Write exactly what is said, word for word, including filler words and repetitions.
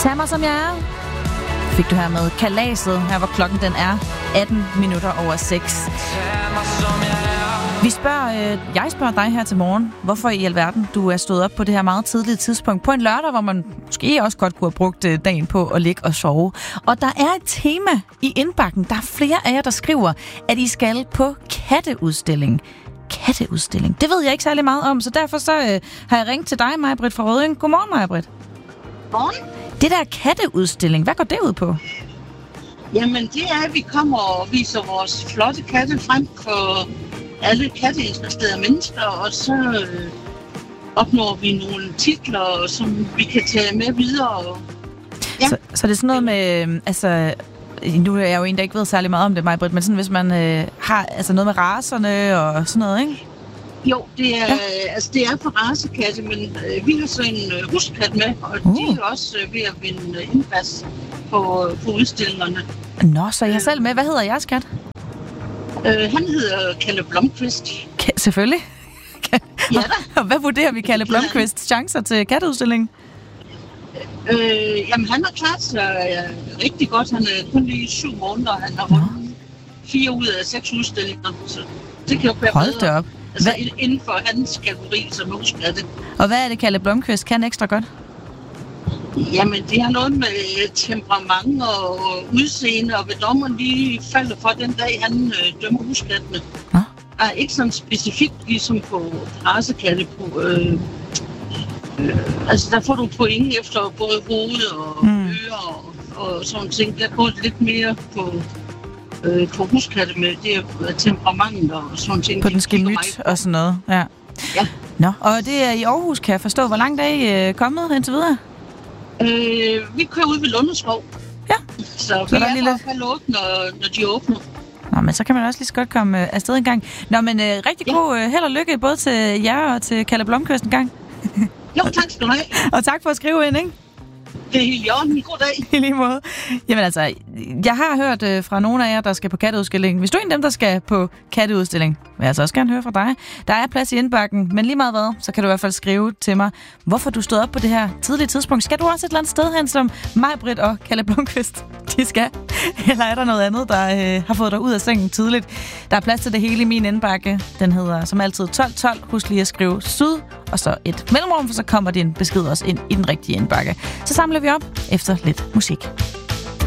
Tag mig som jeg er. Fik du her med Kalaset, her hvor klokken den er atten minutter over seks. Vi spørger, øh, jeg spørger dig her til morgen, hvorfor i alverden du er stået op på det her meget tidlige tidspunkt på en lørdag, hvor man måske også godt kunne have brugt øh, dagen på at ligge og sove. Og der er et tema i indbakken. Der er flere af jer, der skriver, at I skal på katteudstilling. Katteudstilling. Det ved jeg ikke særlig meget om, så derfor så øh, har jeg ringet til dig, Maj-Britt fra Rødding. Godmorgen, Maj-Britt. Godmorgen. Det der katteudstilling, hvad går det ud på? Jamen, det er, at vi kommer og viser vores flotte katte frem for alle katteinteresserede mennesker, og så øh, opnår vi nogle titler, som vi kan tage med videre. Ja. Så, så det er sådan noget med, altså, nu er jeg jo en, der ikke ved særlig meget om det, Maj-Britt, men sådan, hvis man øh, har altså noget med racerne og sådan noget, ikke? Jo, det er, ja. altså, det er for racekatte, men øh, vi har så en øh, huskat med, og uh. de er også øh, ved at vinde indpas på, på udstillingerne. Nå, så jeg er selv med. Hvad hedder jeres kat? Øh, han hedder Kalle Blomqvist. Ka- selvfølgelig. Ja da. Og hvad vurderer vi Kalle Blomqvists chancer til katteudstillingen? Øh, jamen, han har klaret sig øh, rigtig godt. Han er kun lige syv måneder, og han har vundet fire ud af seks udstillinger, så det kan jo være Hold bedre. op. Altså Hvad? inden for hans kategori som huskatte. Og hvad er det, Kalle Blomqvist kan ekstra godt? Jamen, det har noget med temperament og udseende, og hvad dommeren lige falder for den dag, han øh, dømmer huskattene. Nå? Er ikke sådan specifikt ligesom på racekatte på... Øh, øh, altså, der får du point efter både hoved og mm. ører og, og sådan ting. Der går lidt mere på... Øh, på huskatte med det er temperament og sådan ting. På den gemyt og sådan noget, ja. Ja. Nå, og det er i Aarhus, kan jeg forstå. Hvor langt er I øh, kommet indtil videre? Øh, vi kører ud ved Lundeskov. Ja. Så, så vi er er lille... bare halv otte, når, når de åbner. Nå, men så kan man også lige så godt komme øh, afsted en gang. Nå, men øh, rigtig ja. god øh, held og lykke både til jer og til Kalle Blomqvist en gang. Jo, tak skal du have. Og tak for at skrive ind, ikke? Det er helt i orden. God dag. I lige måde. Jamen altså, jeg har hørt øh, fra nogle af jer, der skal på katteudstilling. Hvis du er en af dem, der skal på katteudstilling, vil jeg altså også gerne høre fra dig. Der er plads i indbakken, men lige meget hvad, så kan du i hvert fald skrive til mig, hvorfor du stod op på det her tidlige tidspunkt. Skal du også et eller andet sted hen, som Maj-Britt og Kalle Blomqvist, de skal? Eller er der noget andet, der øh, har fået dig ud af sengen tidligt? Der er plads til det hele i min indbakke. Den hedder som altid tolv tolv. Husk lige at skrive syd, og så et mellemrum, for så kommer din besked også ind i den rigtige indbakke. Så samler vi op efter lidt musik.